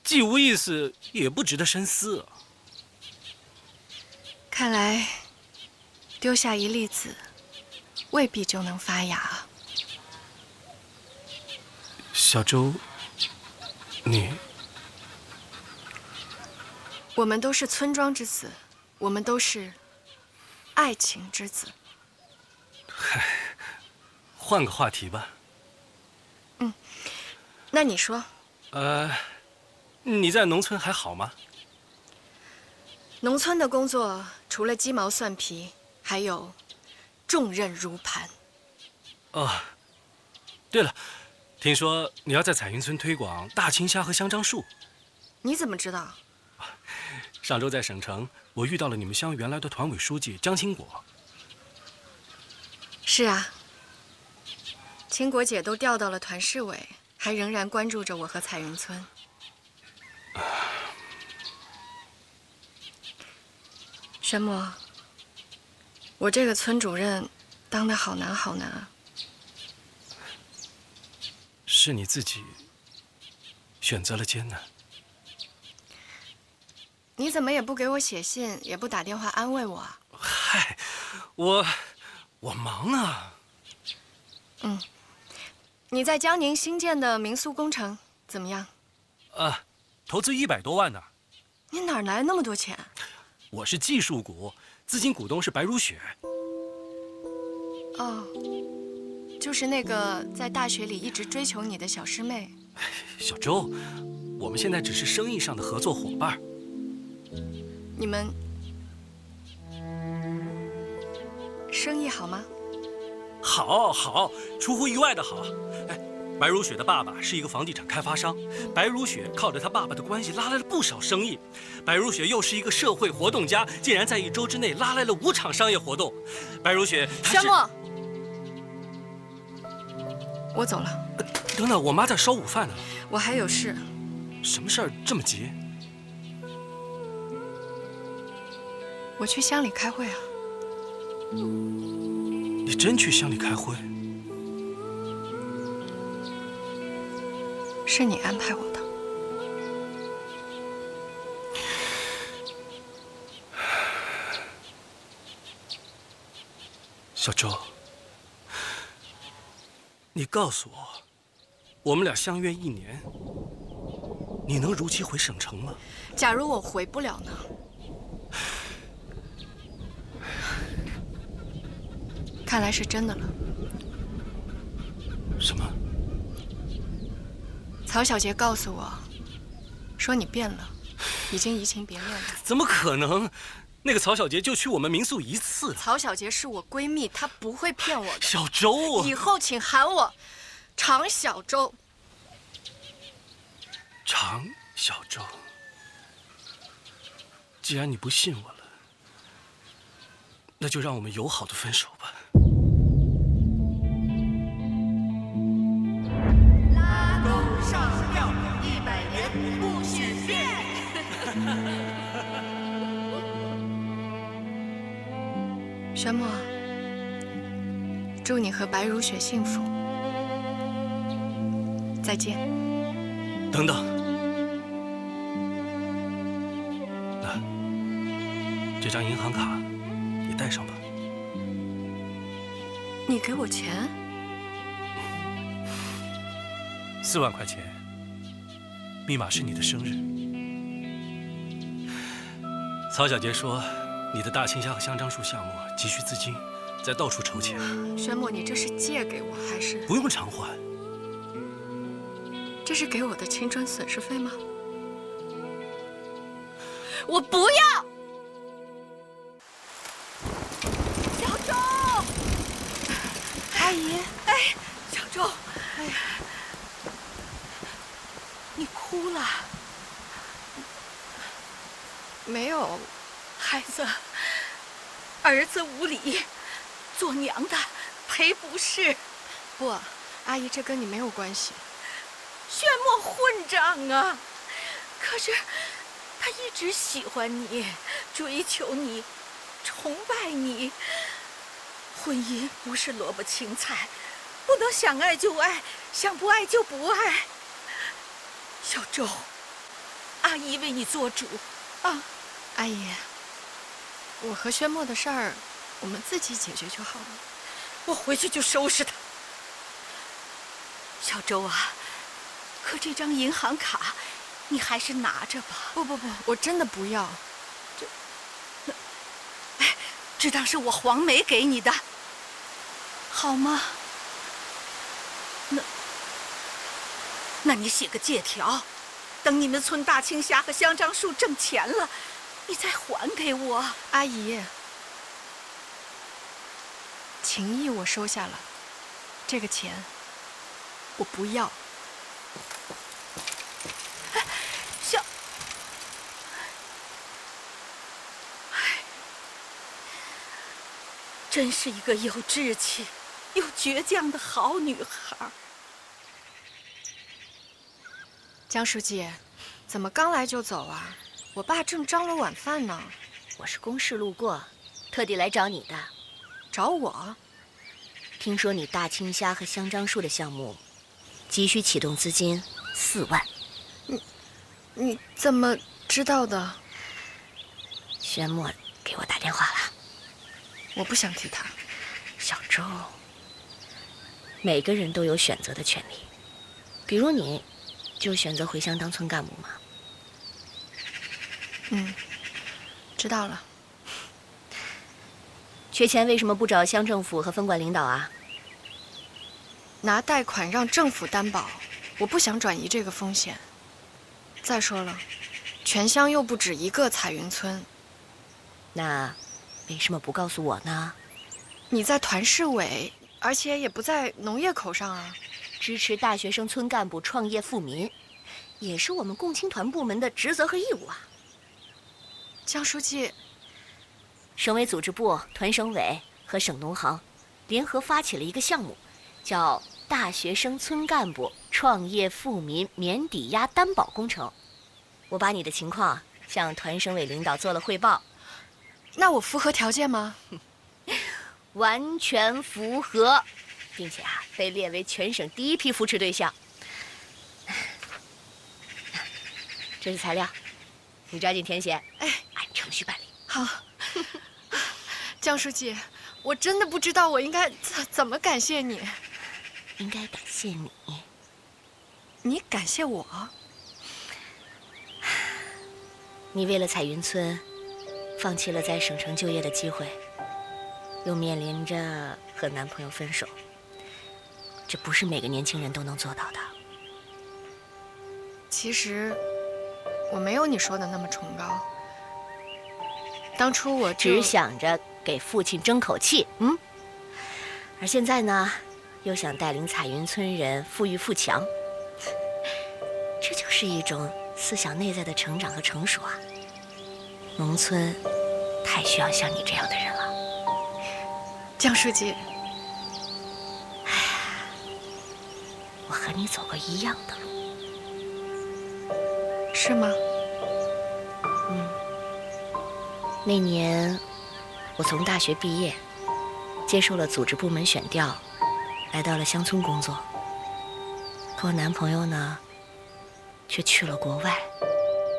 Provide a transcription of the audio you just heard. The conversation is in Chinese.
既无意思，也不值得深思啊。 看来，丢下一粒籽，未必就能发芽啊。 小周， 我们都是村庄之子，我们都是爱情之子。 嗨，换个话题吧。 那你说， 你在农村还好吗？ 农村的工作除了鸡毛蒜皮，还有重任如磐。 哦，对了，听说你要在彩云村推广大青虾和香樟树。 你怎么知道？ 上周在省城，我遇到了你们乡原来的团委书记张清果。 是啊，清果姐都调到了团市委，还仍然关注着我和彩云村。玄墨，我这个村主任当得好难好难啊！ 是你自己选择了艰难。 你怎么也不给我写信，也不打电话安慰我啊？ 嗨，我忙啊。 你在江宁新建的民宿工程怎么样？ 投资100多万呢。 你哪儿来那么多钱？ 我是技术股，资金股东是白如雪。 哦，就是那个在大学里一直追求你的小师妹。 小周，我们现在只是生意上的合作伙伴。 你们生意好吗？ 好，出乎意外的好。白如雪的爸爸是一个房地产开发商，白如雪靠着他爸爸的关系拉来了不少生意。白如雪又是一个社会活动家，竟然在1周之内拉来了5场商业活动。白如雪， 玄墨，我走了。 等等，我妈在烧午饭呢。 我还有事。 什么事儿这么急？ 我去乡里开会啊。 你真去乡里开会？ 是你安排我的。 小周，你告诉我，我们俩相约1年，你能如期回省城吗？ 假如我回不了呢？看来是真的了。 什么？ 曹小杰告诉我，说你变了，已经移情别恋了。 怎么可能？那个曹小杰就去我们民宿1次。 曹小杰是我闺蜜，她不会骗我的。 小周， 以后请喊我常小周。 常小周，既然你不信我了，那就让我们友好的分手吧。 拉钩上吊100年不许变。 玄墨，祝你和白如雪幸福。再见。 等等，这张银行卡你带上吧。 你给我钱 4万块钱，密码是你的生日。曹小杰说，你的大青虾和香樟树项目急需资金，在到处筹钱。 玄墨，你这是借给我还是？ 不用偿还。 这是给我的青春损失费吗？我不要！ 小周， 阿姨， 哎，小周，哎，你哭了？ 没有。 孩子，儿子无礼，做娘的赔不是。 不，阿姨，这跟你没有关系。 炫墨混账啊！可是他一直喜欢你，追求你，崇拜你。婚姻不是萝卜青菜，不能想爱就爱，想不爱就不爱。小周， 阿姨为你做主，啊！ 阿姨，我和宣墨的事儿，我们自己解决就好了。 我回去就收拾他。小周啊，可这张银行卡，你还是拿着吧。 不，我真的不要。 这当是我黄梅给你的，好吗？那你写个借条，等你们村大青虾和香樟树挣钱了，你再还给我。 阿姨，情谊我收下了，这个钱我不要。 小，真是一个有志气、有倔强的好女孩。 江书记，怎么刚来就走啊？我爸正张罗晚饭呢。 我是公事路过，特地来找你的。 找我？ 听说你大青虾和香樟树的项目，急需启动资金4万。 你怎么知道的？ 宣墨给我打电话了。 我不想提他。 小周，每个人都有选择的权利，比如你，就选择回乡当村干部嘛。 知道了。 缺钱为什么不找乡政府和分管领导啊？ 拿贷款让政府担保，我不想转移这个风险。再说了，全乡又不止一个彩云村。 那为什么不告诉我呢？ 你在团市委，而且也不在农业口上啊。 支持大学生村干部创业富民，也是我们共青团部门的职责和义务啊。 江书记， 省委组织部、团省委和省农行联合发起了一个项目，叫大学生村干部创业富民免抵押担保工程。我把你的情况向团省委领导做了汇报。 那我符合条件吗？ 完全符合，并且被列为全省第1批扶持对象。这是材料，你抓紧填写，按程序办理。 好。江书记，我真的不知道我应该怎么感谢你。 应该感谢你。 你感谢我？ 你为了彩云村，放弃了在省城就业的机会，又面临着和男朋友分手，这不是每个年轻人都能做到的。 其实我没有你说的那么崇高。当初我只想着给父亲争口气，而现在呢，又想带领彩云村人富裕富强，这就是一种思想内在的成长和成熟啊。农村太需要像你这样的人了。 江书记， 我和你走过一样的路。 是吗？ 那年我从大学毕业，接受了组织部门选调，来到了乡村工作。可我男朋友呢，却去了国外。